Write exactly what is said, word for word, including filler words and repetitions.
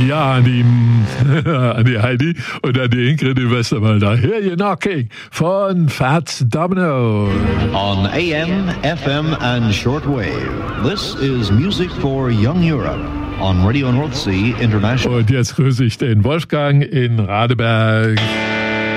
Ja, an die, an die Heidi und an die Ingrid in Westerwalder. Hear You Knocking von Fats Domino. On A M, F M and shortwave, this is Music for Young Europe on Radio North Sea International. Und jetzt grüße ich den Wolfgang in Radeberg.